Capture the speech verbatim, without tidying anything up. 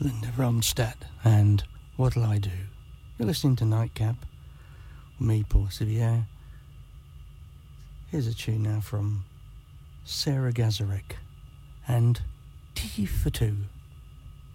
Linda Ronstadt and What'll I Do? You're listening to Nightcap, me, Paul Sivier. Here's a tune now from Sarah Gazarek and Tea for Two.